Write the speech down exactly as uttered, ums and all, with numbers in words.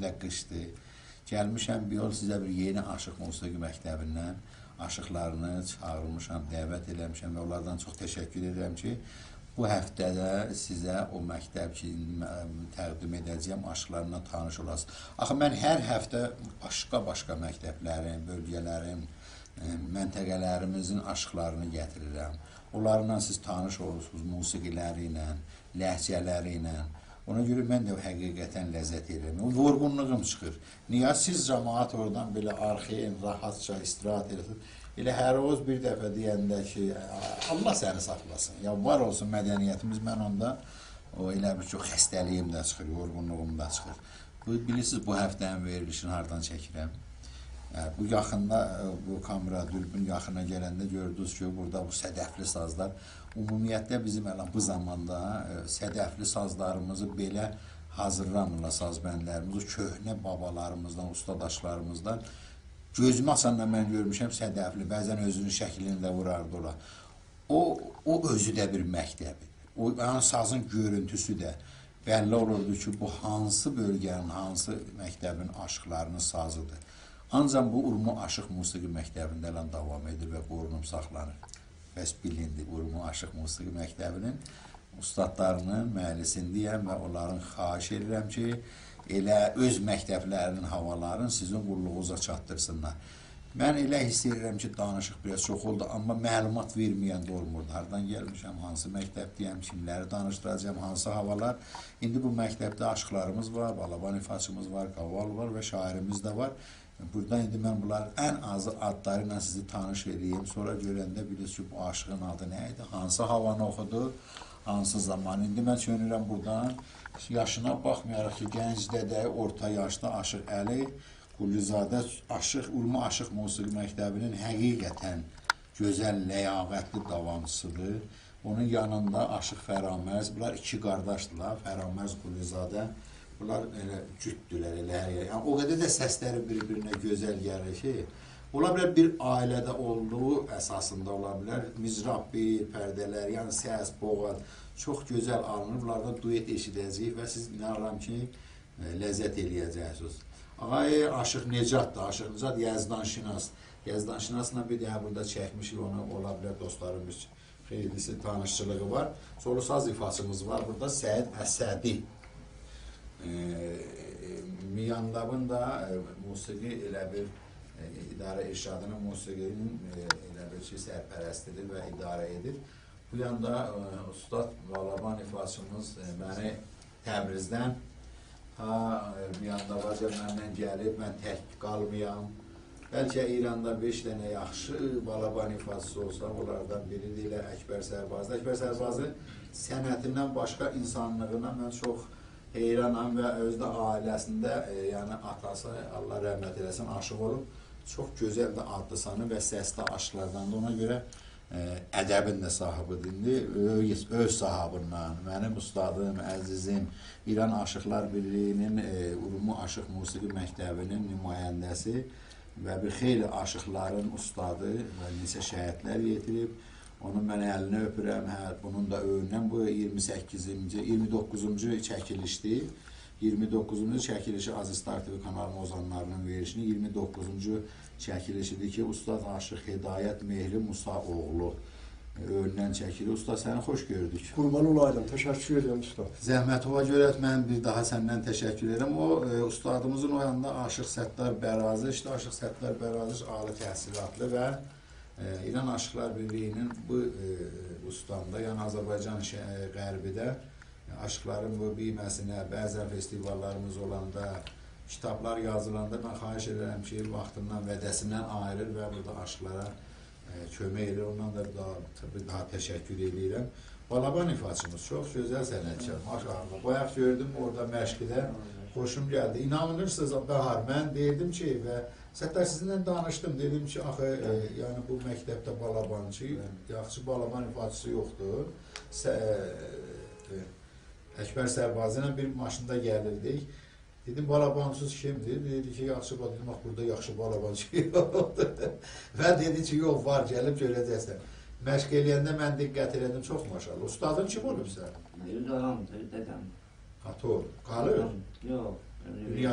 də qışdır. Gəlmişəm bir yol sizə bir yeni Aşıq Musiqi Məktəbindən aşıqlarını çağırmışam, dəvət eləmişəm və onlardan çox təşəkkür edirəm ki, bu həftədə sizə o məktəb ki, təqdim edəcəyəm aşıqlarla tanış olasınız. Axı, mən hər həftə başqa-başqa məktəblərin, bölgələrin, məntəqələrimizin aşıqlarını gətirirəm. Onlarla siz tanış olursunuz musiqiləri ilə, ləhcələri ilə. Ona görə mən də həqiqətən ləzzət edirəm. O yorğunluğum çıxır. Niyə siz cəmaat oradan belə arxain, rahatca istirahat edirsiniz? Elə hər oz bir dəfə deyəndə ki, Allah səni saxlasın. Ya var olsun mədəniyyətimiz, mən onda o elə bir çox xəstəliyim də çıxır, yorğunluğum da çıxır. Bilirsiniz, bu həftənin verilişini hardan çəkirəm? Bu yaxında, bu kamera, dürbün yaxına gələndə gördünüz ki, burada bu sədəfli sazlar, ümumiyyətlə bizim elə bu zamanda sədəfli sazlarımızı belə hazırlamırlar sazbəndlərimiz, o köhnə babalarımızdan, ustadaşlarımızdan. Gözümü asanla mən görmüşəm sədəfli, bəzən özünün şəklini də vurardı ola. O, o özü də bir məktəbi. O, yəni sazın görüntüsü də bəlli olurdu ki, bu hansı bölgənin, hansı məktəbin aşıqlarının sazıdır. Ancaq bu Urmu Aşıq Musiqi Məktəbində ilə davam edir və qorunub saxlanır. Bəs bilindi, Urmu Aşıq Musiqi Məktəbinin ustadlarının müəllisindəyəm və onların xahiş edirəm ki, elə öz məktəblərinin havalarını sizin qulluğunuza çatdırsınlar. Mən elə hiss edirəm ki, danışıq biraz çox oldu, amma məlumat verməyən də olmurdu. Hardan gəlmişəm, hansı məktəbdəyəm, kimləri danışdıracağım, hansı havalar. İndi bu məktəbdə aşıqlarımız var, balaban ifaçımız var, qaval var və şairimiz də var. Burada indi mən bunların ən azı adları ilə sizi tanış edeyim. Sonra görəndə bilirsiniz ki, bu aşığın adı nə idi, hansı havanı oxudu, hansı zaman. İndi mən çönürəm buradan, yaşına baxmayaraq ki, gənc dədə, orta yaşda Aşıq Əli Qulizadə Aşıq, Urmu Aşıq Musiqi Məktəbinin həqiqətən gözəl, ləyaqətli davamçısıdır. Onun yanında Aşıq Fəramərz, bunlar iki qardaşdırlar, Fəramərz Qulizadə. Bunlar elə cütdülər, elə hər yer. Yəni, o qədər də səsləri bir-birinə gözəl gəlir ki, ola bilər bir ailədə olduğu əsasında ola bilər. Mizrab, bir, pərdələr, yəni səs, boğaz çox gözəl alınır. Bunlardan duet eşidəcəyik və siz inanıram ki, ləzzət eləyəcəksiniz. Ağay Aşıq Necatdır, Aşıq Necat Yazdan Şinas. Yazdan Şinasla bir dəyə burada çəkmişik, onu ola bilər dostlarımız xeylisi tanışçılığı var. Solu saz ifaçımız var, burada Səid Əsədi. Miyandabın da musiqi elə bir idarə irşadının musiqinin elə bir şey sərpərəstidir və idarə edir. Bu yanda Ustad Balaban ifaçımız məni Təbrizdən Miyandabaca məndən gəlib, mən tək qalmayam. Bəlkə İranda beş dənə yaxşı balaban ifaçısı olsa, onlardan biri də elə Əkbər Sərbazı. Əkbər Sərbazı sənətindən başqa insanlığına mən çox heyranam və özdə ailəsində, yəni atası, Allah rəhmət eləsin, aşıq olub. Çox gözəl də adlı sanı və səsli aşıqlardan da ona görə ədəbin də sahibidir. Öz sahabından, mənim ustadım, əzizim, İran Aşıqlar Birliyinin Urmu Aşıq Musiqi Məktəbinin nümayəndəsi və bir xeyli aşıqların ustadı və neçə şəhidlər yetirib. Onun mən əlinə öpürəm, bunun da önündən bu iyirmi səkkizinci, iyirmi doqquzuncu çəkilişdir. iyirmi doqquzuncu çəkilişi Aziz Tartivi kanalının ozanlarının verişini, iyirmi doqquzuncu çəkilişidir ki, Ustad Aşıq Hidayət Mehri Musa oğlu önündən çəkilir. Ustad, səni xoş gördük. Qurban olaydım, təşəkkür edirəm Ustad. Zəhmətova görə mən bir daha səndən təşəkkür edirəm. O, ustadımızın o yanında Aşıq Səttar Bərazi, işte Aşıq Səttar Bərazi ali təhsilatlı və İran Aşıqlar Birliyinin bu ustandə, yəni Azərbaycan qərbidə aşıqların bu biyməsinə, bəzən festivallarımız olanda, kitablar yazılanda mən xahiş edirəm ki, vaxtından, vədəsindən ayırır və burada aşıqlara kömək edir. Ondan da daha təşəkkür edirəm. Balaban ifaçımız çox gözəl sənətkar, maşallah. Bayaq gördüm orada məşqidə, xoşum gəldi. İnanırsınız, Bahar, mən deyirdim ki, və Səttar sizinlə danışdım, dedim ki, axı, yəni bu məktəbdə balabancı, yaxşı balaban ifaçısı yoxdur. Əkbər Sərbazi ilə bir maşında gəlirdik. Dedim, balabansız kimdir? Dedi ki, yaxşı, dedim, bax, burada yaxşı balabancı yoxdur. Və dedi ki, yox, var, gəlib görəcəksən. Məşq eləyəndə mən diqqət elədim, çox maşallah. Ustadın kim olub sən? Bir adam, bir dədəm. Qator, qalır? Yox.